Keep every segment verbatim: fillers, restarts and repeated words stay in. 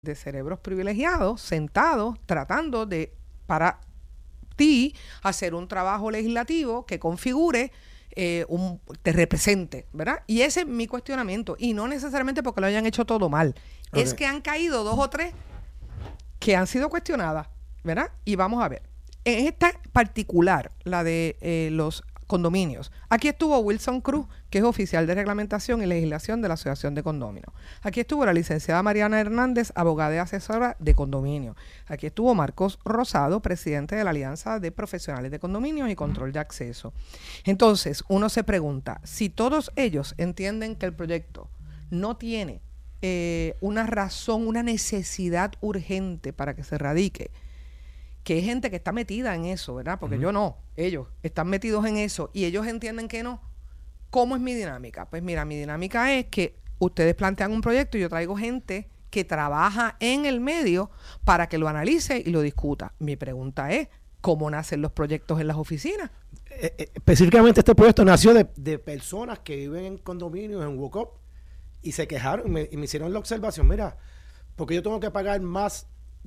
de cerebros privilegiados sentados tratando de, para ti, hacer un trabajo legislativo que configure, eh, un, te represente, ¿verdad? Y ese es mi cuestionamiento. Y no necesariamente porque lo hayan hecho todo mal. Okay. Es que han caído dos o tres que han sido cuestionadas, ¿verdad? Y vamos a ver. En esta particular, la de eh, los condominios. Aquí estuvo Wilson Cruz, que es oficial de reglamentación y legislación de la Asociación de Condominios. Aquí estuvo la licenciada Mariana Hernández, abogada y asesora de condominios. Aquí estuvo Marcos Rosado, presidente de la Alianza de Profesionales de Condominios y Control de Acceso. Entonces, uno se pregunta, si todos ellos entienden que el proyecto no tiene eh, una razón, una necesidad urgente para que se radique, que hay gente que está metida en eso, ¿verdad? Porque uh-huh. yo no, ellos están metidos en eso y ellos entienden que no. ¿Cómo es mi dinámica? Pues mira, mi dinámica es que ustedes plantean un proyecto y yo traigo gente que trabaja en el medio para que lo analice y lo discuta. Mi pregunta es, ¿cómo nacen los proyectos en las oficinas? Eh, eh, específicamente este proyecto nació de, de personas que viven en condominios, en Walk Up, y se quejaron y me, y me hicieron la observación, mira, porque yo tengo que pagar más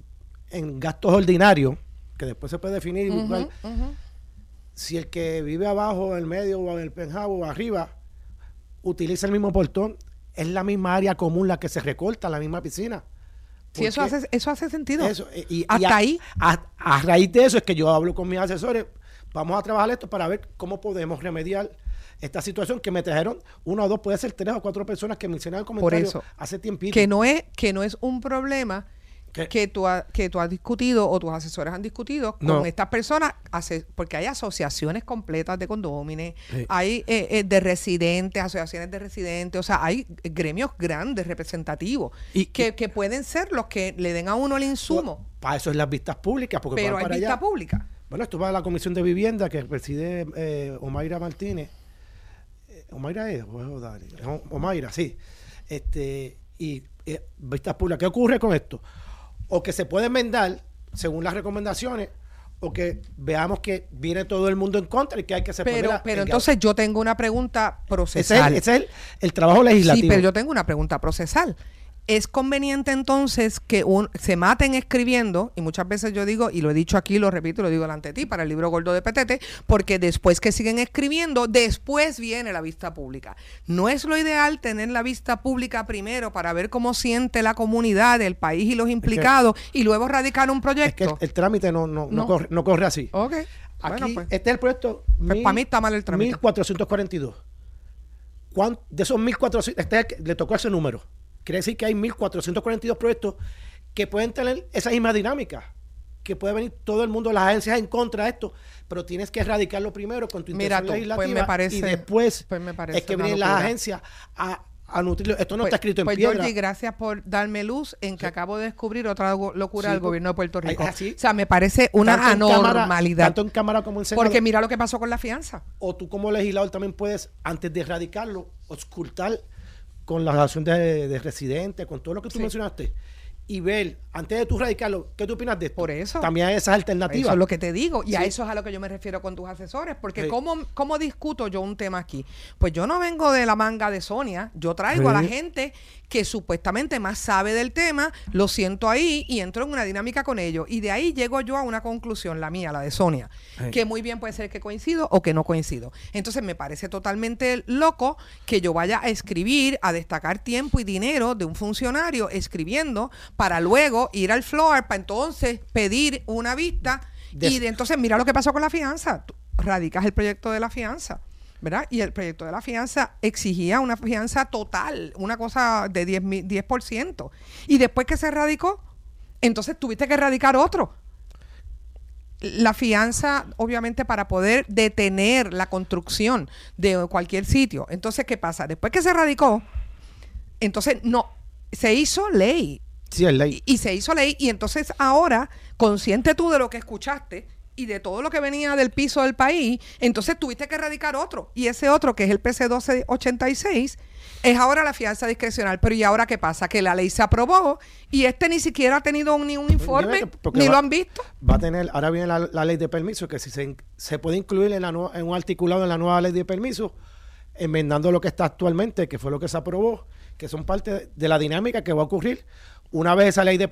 en gastos ordinarios, que después se puede definir uh-huh, igual, uh-huh. si el que vive abajo, en el medio, o en el penthouse, o arriba, utiliza el mismo portón, es la misma área común la que se recorta, la misma piscina. Sí, eso hace, eso hace sentido. Eso, y, Hasta y a, ahí. A, a raíz de eso es que yo hablo con mis asesores, vamos a trabajar esto para ver cómo podemos remediar esta situación que me trajeron una o dos, puede ser tres o cuatro personas que mencionaron el comentario Por eso, hace tiempito. Que no es, que no es un problema que tú, ha, que tú has discutido o tus asesores han discutido con no. estas personas, hace, porque hay asociaciones completas de condóminos, sí. hay eh, eh, de residentes, asociaciones de residentes, o sea, hay gremios grandes, representativos, y, que, y, que pueden ser los que le den a uno el insumo. Para eso es las vistas públicas. Porque Pero hay para vista allá. pública. Bueno, esto va a la Comisión de Vivienda que preside eh, Omaira Martínez. Eh, ¿Omaira es? O es Omaira, sí. Este, y eh, vistas públicas. ¿Qué ocurre con esto? O que se puede enmendar según las recomendaciones, o que veamos que viene todo el mundo en contra y que hay que se Pero, pero entonces yo tengo una pregunta procesal. Ese es, el, ese es el, el trabajo legislativo. Sí, pero yo tengo una pregunta procesal. ¿Es conveniente entonces que un, se maten escribiendo? Y muchas veces yo digo, y lo he dicho aquí, lo repito, lo digo delante de ti, para el libro gordo de Petete, porque después que siguen escribiendo, después viene la vista pública. ¿No es lo ideal tener la vista pública primero para ver cómo siente la comunidad, el país y los implicados, es que, y luego radicar un proyecto? Es que el, el trámite no, no, no. No, corre, no corre así. Ok. Aquí, bueno, pues, este es el proyecto pues para mí está mal el trámite. mil cuatrocientos cuarenta y dos. De esos mil cuatrocientos, este es el que le tocó ese número. Quiere decir que hay mil cuatrocientos cuarenta y dos proyectos que pueden tener esa misma dinámica, que puede venir todo el mundo, las agencias en contra de esto, pero tienes que erradicarlo primero con tu intención legislativa, pues me parece, y después pues me parece es que vienen las agencias a, a nutrirlo. Esto no pues, está escrito en pues piedra. Georgie, gracias por darme luz en que sí. acabo de descubrir otra locura sí, del gobierno de Puerto Rico. Así, o sea, me parece una tanto anormalidad. En cámara, tanto en Cámara como en Senado. Porque mira lo que pasó con la fianza. O tú como legislador también puedes, antes de erradicarlo, ocultar con la relación de, de residentes, con todo lo que tú sí. mencionaste, y ver, antes de tú radicarlo, ¿qué tú opinas de esto? Por eso. También hay esas alternativas. Eso es lo que te digo, y sí. a eso es a lo que yo me refiero con tus asesores, porque sí. ¿cómo, ¿cómo discuto yo un tema aquí? Pues yo no vengo de la manga de Sonia, yo traigo sí. a la gente que supuestamente más sabe del tema, lo siento ahí y entro en una dinámica con ellos, y de ahí llego yo a una conclusión, la mía, la de Sonia, sí. que muy bien puede ser que coincido o que no coincido. Entonces me parece totalmente loco que yo vaya a escribir, a destacar tiempo y dinero de un funcionario escribiendo para luego ir al floor para entonces pedir una vista de y de entonces mira lo que pasó con la fianza. Tú radicas el proyecto de la fianza, ¿verdad? Y el proyecto de la fianza exigía una fianza total, una cosa de diez por ciento. Y después que se radicó, entonces tuviste que radicar otro. La fianza, obviamente, para poder detener la construcción de cualquier sitio. Entonces, ¿qué pasa? Después que se radicó, entonces no, se hizo ley. Sí, es ley. Y, y se hizo ley, y entonces ahora, consciente tú de lo que escuchaste y de todo lo que venía del piso del país, entonces tuviste que erradicar otro. Y ese otro, que es el P C doce ochenta y seis, es ahora la fianza discrecional. Pero ¿y ahora qué pasa? Que la ley se aprobó y este ni siquiera ha tenido un, ni un informe, ni va, lo han visto. Va a tener, ahora viene la, la ley de permiso, que si se, se puede incluir en, la nueva, en un articulado en la nueva ley de permiso, enmendando lo que está actualmente, que fue lo que se aprobó, que son parte de la dinámica que va a ocurrir una vez esa ley de